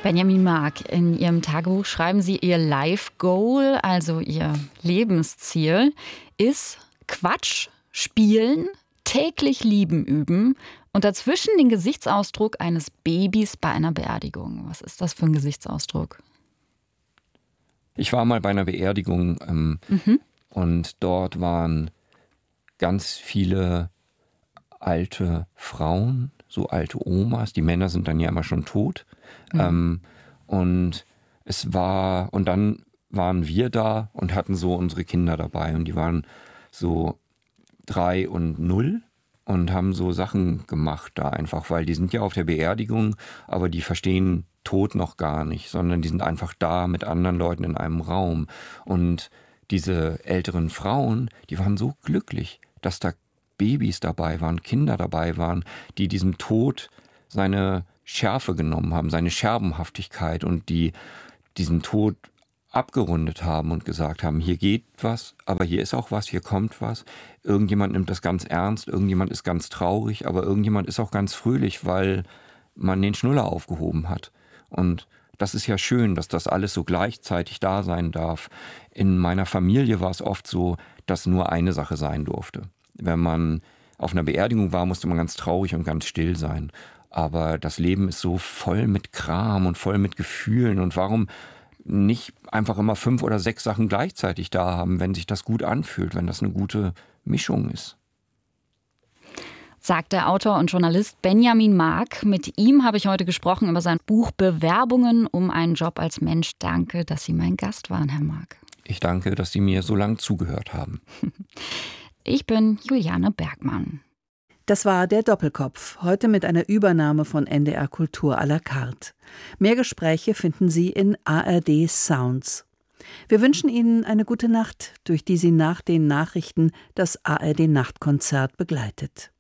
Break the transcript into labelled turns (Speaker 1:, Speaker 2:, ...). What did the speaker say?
Speaker 1: Benjamin Mark, in Ihrem Tagebuch schreiben Sie, Ihr Life Goal, also Ihr Lebensziel, ist Quatsch, Spielen, täglich Lieben üben und dazwischen den Gesichtsausdruck eines Babys bei einer Beerdigung. Was ist das für ein Gesichtsausdruck?
Speaker 2: Ich war mal bei einer Beerdigung und dort waren ganz viele alte Frauen, so alte Omas. Die Männer sind dann ja immer schon tot. Und dann waren wir da und hatten so unsere Kinder dabei und die waren so 3 und 0 und haben so Sachen gemacht da einfach, weil die sind ja auf der Beerdigung, aber die verstehen Tod noch gar nicht, sondern die sind einfach da mit anderen Leuten in einem Raum. Und diese älteren Frauen, die waren so glücklich, dass da Babys dabei waren, Kinder dabei waren, die diesem Tod seine Schärfe genommen haben, seine Scherbenhaftigkeit und die diesen Tod abgerundet haben und gesagt haben, hier geht was, aber hier ist auch was, hier kommt was. Irgendjemand nimmt das ganz ernst, irgendjemand ist ganz traurig, aber irgendjemand ist auch ganz fröhlich, weil man den Schnuller aufgehoben hat. Und das ist ja schön, dass das alles so gleichzeitig da sein darf. In meiner Familie war es oft so, dass nur eine Sache sein durfte. Wenn man auf einer Beerdigung war, musste man ganz traurig und ganz still sein. Aber das Leben ist so voll mit Kram und voll mit Gefühlen. Und warum nicht einfach immer 5 oder 6 Sachen gleichzeitig da haben, wenn sich das gut anfühlt, wenn das eine gute Mischung ist?
Speaker 1: Sagt der Autor und Journalist Benjamin Mark. Mit ihm habe ich heute gesprochen über sein Buch Bewerbungen um einen Job als Mensch. Danke, dass Sie mein Gast waren, Herr Mark.
Speaker 2: Ich danke, dass Sie mir so lange zugehört haben.
Speaker 1: Ich bin Juliane Bergmann.
Speaker 3: Das war der Doppelkopf, heute mit einer Übernahme von NDR Kultur à la carte. Mehr Gespräche finden Sie in ARD Sounds. Wir wünschen Ihnen eine gute Nacht, durch die Sie nach den Nachrichten das ARD Nachtkonzert begleitet.